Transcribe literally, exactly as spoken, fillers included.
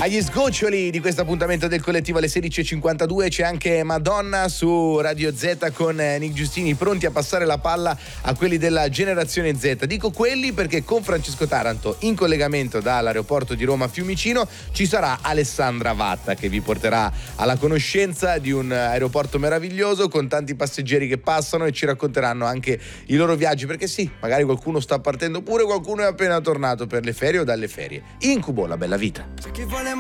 Agli sgoccioli di questo appuntamento del collettivo alle sedici e cinquantadue c'è anche Madonna su Radio Z con Nick Giustini, pronti a passare la palla a quelli della generazione Z. Dico quelli perché con Francesco Taranto in collegamento dall'aeroporto di Roma Fiumicino ci sarà Alessandra Vatta che vi porterà alla conoscenza di un aeroporto meraviglioso con tanti passeggeri che passano e ci racconteranno anche i loro viaggi, perché sì, magari qualcuno sta partendo, pure qualcuno è appena tornato per le ferie o dalle ferie. Incubo, la bella vita. C'è chi vuole